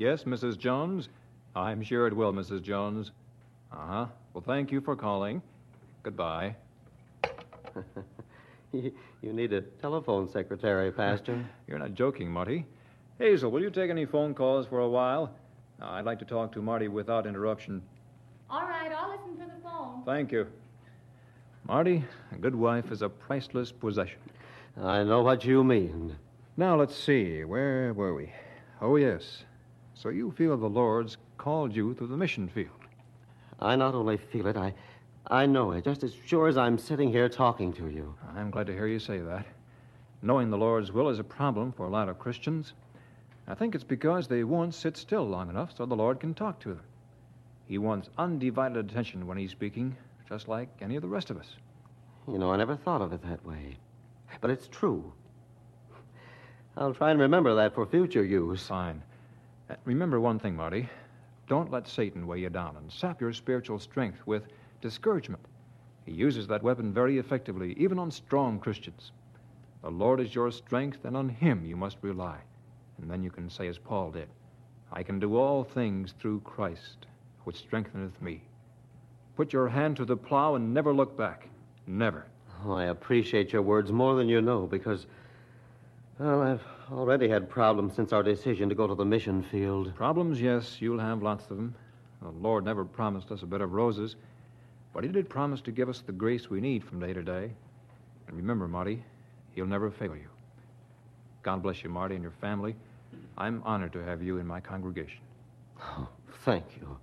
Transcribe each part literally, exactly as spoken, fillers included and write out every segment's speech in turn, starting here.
Yes, Missus Jones? I'm sure it will, Missus Jones. Uh-huh. Well, thank you for calling. Goodbye. you you need a telephone secretary, Pastor. You're not joking, Marty. Hazel, will you take any phone calls for a while? Uh, I'd like to talk to Marty without interruption. All right, I'll listen for the phone. Thank you. Marty, a good wife is a priceless possession. I know what you mean. Now, let's see. Where were we? Oh, yes. So you feel the Lord's called you to the mission field. I not only feel it, I, I know it, just as sure as I'm sitting here talking to you. I'm glad to hear you say that. Knowing the Lord's will is a problem for a lot of Christians. I think it's because they won't sit still long enough so the Lord can talk to them. He wants undivided attention when he's speaking, just like any of the rest of us. You know, I never thought of it that way. But it's true. I'll try and remember that for future use. Fine. Uh, remember one thing, Marty. Don't let Satan weigh you down and sap your spiritual strength with discouragement. He uses that weapon very effectively, even on strong Christians. The Lord is your strength, and on him you must rely. And then you can say as Paul did, I can do all things through Christ, which strengtheneth me. Put your hand to the plow and never look back. Never. Oh, I appreciate your words more than you know, because, well, I've already had problems since our decision to go to the mission field. Problems, yes, you'll have lots of them. The Lord never promised us a bed of roses, but he did promise to give us the grace we need from day to day. And remember, Marty, he'll never fail you. God bless you, Marty, and your family. I'm honored to have you in my congregation. Oh, thank you.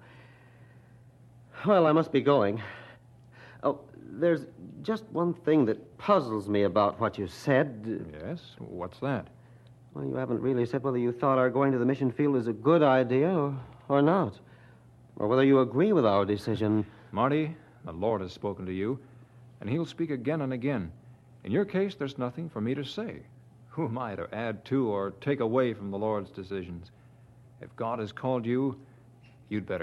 Well, I must be going. Oh, there's just one thing that puzzles me about what you said. Yes? What's that? Well, you haven't really said whether you thought our going to the mission field is a good idea or, or not. Or whether you agree with our decision. Marty, the Lord has spoken to you, and he'll speak again and again. In your case, there's nothing for me to say. Who am I to add to or take away from the Lord's decisions? If God has called you, you'd better